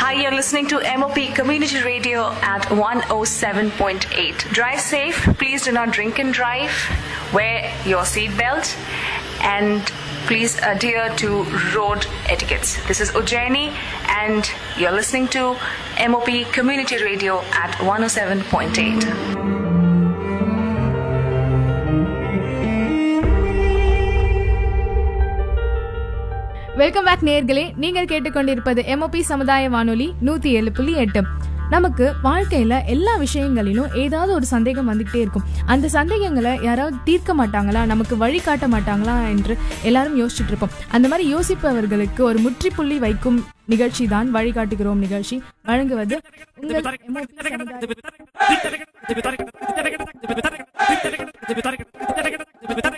Hi, you're listening to MOP Community Radio at 107.8. Drive safe. Please do not drink and drive. Wear your seatbelt. And please adhere to road etiquettes. This is Ujjaini, and you're listening to MOP Community Radio at 107.8. Welcome back நேயர்களே, நீங்கள் கேட்டுக்கொண்டிருப்பது MOP சமுதாய வானொலி 107.8. நமக்கு வாழ்க்கையில எல்லா விஷயங்களிலும் ஏதாவது ஒரு சந்தேகம் வந்துகிட்டே இருக்கும். அந்த சந்தேகங்களை யாராவது தீர்க்க மாட்டாங்களா, நமக்கு வழி காட்ட மாட்டாங்களா என்று எல்லாரும் யோசிச்சுட்டு இருப்போம். அந்த மாதிரி யோசிப்பவர்களுக்கு ஒரு முற்றுப்புள்ளி வைக்கும் நிகழ்ச்சி தான் வழிகாட்டுகிறோம் நிகழ்ச்சி. வழங்குவது உங்கள் MOP சமுதாய